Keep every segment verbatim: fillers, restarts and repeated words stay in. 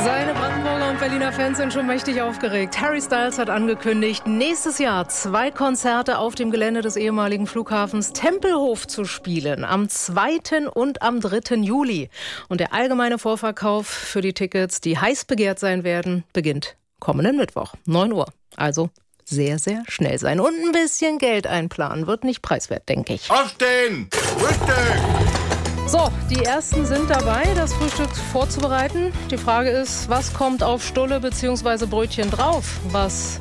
Seine Brandenburger und Berliner Fans sind schon mächtig aufgeregt. Harry Styles hat angekündigt, nächstes Jahr zwei Konzerte auf dem Gelände des ehemaligen Flughafens Tempelhof zu spielen. Am zweiten und am dritten Juli. Und der allgemeine Vorverkauf für die Tickets, die heiß begehrt sein werden, beginnt kommenden Mittwoch, neun Uhr. Also sehr, sehr schnell sein. Und ein bisschen Geld einplanen. Wird nicht preiswert, denke ich. Aufstehen! Frühstück! So, die Ersten sind dabei, das Frühstück vorzubereiten. Die Frage ist, was kommt auf Stulle bzw. Brötchen drauf? Was,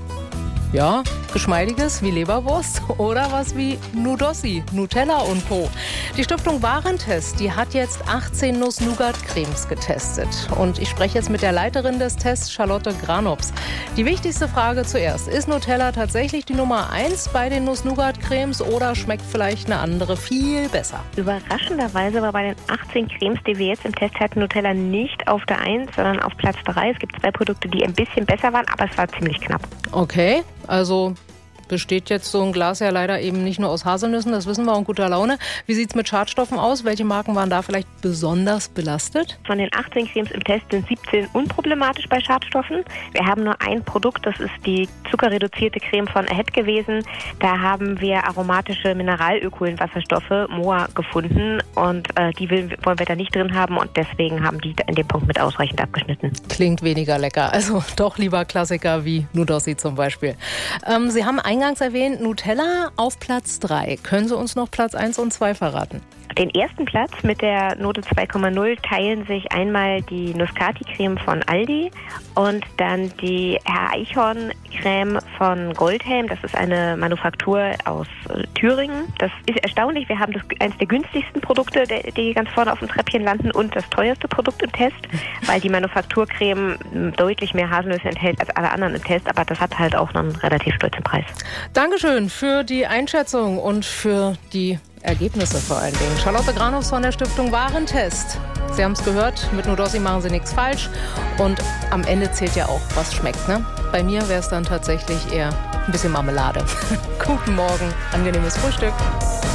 ja, Geschmeidiges wie Leberwurst oder was wie Nudossi, Nutella und Co. Die Stiftung Warentest, die hat jetzt achtzehn Nuss-Nougat-Cremes getestet. Und ich spreche jetzt mit der Leiterin des Tests, Charlotte Granops. Die wichtigste Frage zuerst, ist Nutella tatsächlich die Nummer eins bei den Nuss-Nougat-Cremes oder schmeckt vielleicht eine andere viel besser? Überraschenderweise war bei den achtzehn Cremes, die wir jetzt im Test hatten, Nutella nicht auf der eins, sondern auf Platz drei. Es gibt zwei Produkte, die ein bisschen besser waren, aber es war ziemlich knapp. Okay, also besteht jetzt so ein Glas ja leider eben nicht nur aus Haselnüssen, das wissen wir, und guter Laune. Wie sieht es mit Schadstoffen aus? Welche Marken waren da vielleicht besonders belastet? Von den achtzehn Cremes im Test sind siebzehn unproblematisch bei Schadstoffen. Wir haben nur ein Produkt, das ist die zuckerreduzierte Creme von Ahead gewesen. Da haben wir aromatische Mineralölkohlenwasserstoffe, M O A, gefunden und äh, die will, wollen wir da nicht drin haben und deswegen haben die in dem Punkt mit ausreichend abgeschnitten. Klingt weniger lecker, also doch lieber Klassiker wie Nudossi zum Beispiel. Ähm, Sie haben eingangs erwähnt, Nutella auf Platz drei. Können Sie uns noch Platz eins und zwei verraten? Den ersten Platz mit der Note zwei Komma null teilen sich einmal die Muscati-Creme von Aldi und dann die Herr Eichhorn-Creme von Goldhelm. Das ist eine Manufaktur aus äh, Thüringen. Das ist erstaunlich. Wir haben das eines der günstigsten Produkte, die, die ganz vorne auf dem Treppchen landen, und das teuerste Produkt im Test, weil die Manufakturcreme deutlich mehr Haselnüsse enthält als alle anderen im Test. Aber das hat halt auch einen relativ stolzen Preis. Dankeschön für die Einschätzung und für die Ergebnisse vor allen Dingen. Charlotte Granops von der Stiftung Warentest. Sie haben es gehört, mit Nudossi machen Sie nichts falsch. Und am Ende zählt ja auch, was schmeckt, ne? Bei mir wäre es dann tatsächlich eher ein bisschen Marmelade. Guten Morgen, angenehmes Frühstück.